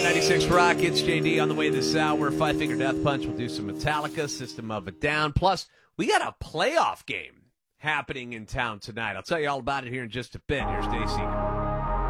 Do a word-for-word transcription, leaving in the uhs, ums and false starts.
ninety-six Rock, it's J D on the way this hour. Five Finger Death Punch. We'll do some Metallica, System of a Down. Plus, we got a playoff game happening in town tonight. I'll tell you all about it here in just a bit. Here's Dave Seeger.